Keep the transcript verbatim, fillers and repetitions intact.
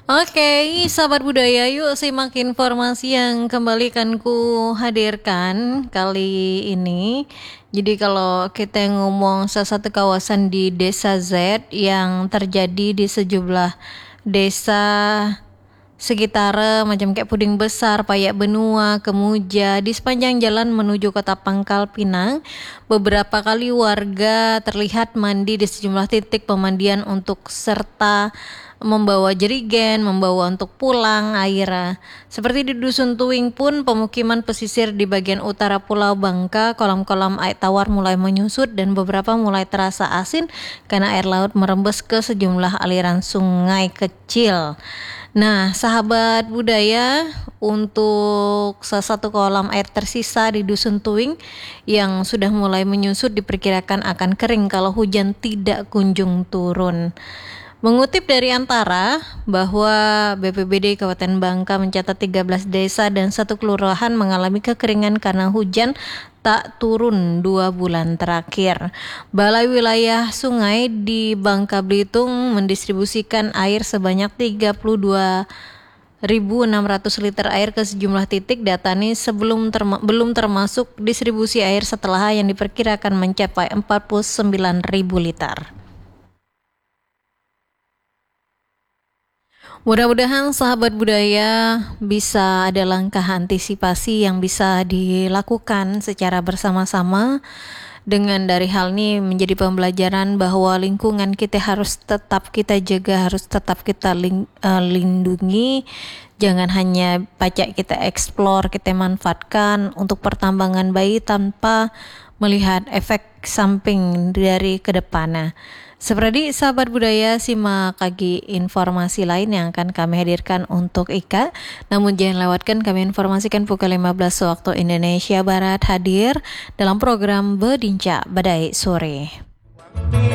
Oke, sahabat budaya, yuk simak informasi yang kembali akan ku hadirkan kali ini. Jadi kalau kita ngomong salah satu kawasan di Desa Z yang terjadi di sejumlah desa sekitar macam kayak Puding Besar, Payak Benua, Kemuja, di sepanjang jalan menuju kota Pangkal Pinang, beberapa kali warga terlihat mandi di sejumlah titik pemandian untuk serta membawa jerigen, membawa untuk pulang air. Seperti di Dusun Tuing pun pemukiman pesisir di bagian utara Pulau Bangka, kolam-kolam air tawar mulai menyusut dan beberapa mulai terasa asin karena air laut merembes ke sejumlah aliran sungai kecil. Nah, sahabat budaya, untuk salah satu kolam air tersisa di Dusun Tuing yang sudah mulai menyusut diperkirakan akan kering kalau hujan tidak kunjung turun. Mengutip dari Antara bahwa B P B D Kabupaten Bangka mencatat tiga belas desa dan satu kelurahan mengalami kekeringan karena hujan tak turun dua bulan terakhir. Balai Wilayah Sungai di Bangka Belitung mendistribusikan air sebanyak tiga puluh dua ribu enam ratus liter air ke sejumlah titik. Data ini sebelum terma- belum termasuk distribusi air setelah yang diperkirakan mencapai empat puluh sembilan ribu liter. Mudah-mudahan sahabat budaya bisa ada langkah antisipasi yang bisa dilakukan secara bersama-sama. Dengan dari hal ini menjadi pembelajaran bahwa lingkungan kita harus tetap kita jaga, harus tetap kita ling, uh, lindungi. Jangan hanya pajak kita eksplor, kita manfaatkan untuk pertambangan bayi tanpa melihat efek samping dari kedepannya. Seperti sahabat budaya, simak lagi informasi lain yang akan kami hadirkan untuk Ika. Namun jangan lewatkan, kami informasikan pukul lima belas waktu Indonesia Barat hadir dalam program Bedincak Badai Sore.